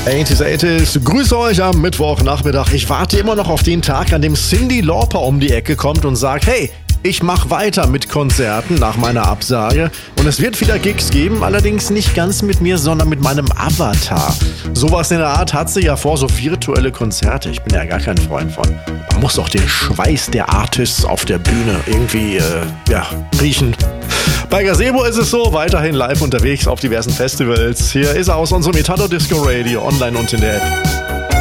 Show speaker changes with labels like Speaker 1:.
Speaker 1: 80s. Grüße euch am Mittwochnachmittag. Ich warte immer noch auf den Tag, an dem Cyndi Lauper um die Ecke kommt und sagt, hey, ich mache weiter mit Konzerten nach meiner Absage und es wird wieder Gigs geben, allerdings nicht ganz mit mir, sondern mit meinem Avatar. Sowas in der Art hat sie ja vor, so virtuelle Konzerte. Ich bin ja gar kein Freund von. Man muss auch den Schweiß der Artists auf der Bühne irgendwie riechen. Bei Gazebo ist es so, weiterhin live unterwegs auf diversen Festivals. Hier ist er aus unserem Italo Disco Radio, online und in der App.